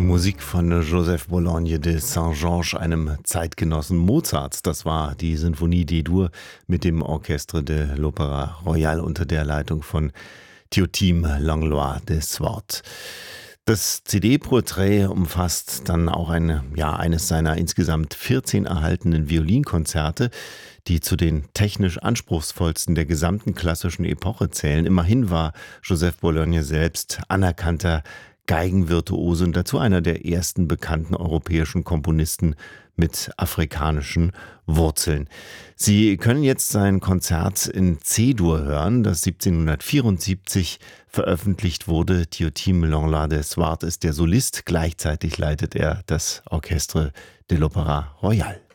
Musik von Joseph Bologne de Saint-Georges, einem Zeitgenossen Mozarts. Das war die Sinfonie D-Dur mit dem Orchestre de l'Opéra Royal unter der Leitung von Théotime Langlois de Swart. Das CD-Porträt umfasst dann auch eines seiner insgesamt 14 erhaltenen Violinkonzerte, die zu den technisch anspruchsvollsten der gesamten klassischen Epoche zählen. Immerhin war Joseph Bologne selbst anerkannter Geigenvirtuose und dazu einer der ersten bekannten europäischen Komponisten mit afrikanischen Wurzeln. Sie können jetzt sein Konzert in C-Dur hören, das 1774 veröffentlicht wurde. Théotime Langlois de Swart ist der Solist, gleichzeitig leitet er das Orchestre de l'Opéra Royal.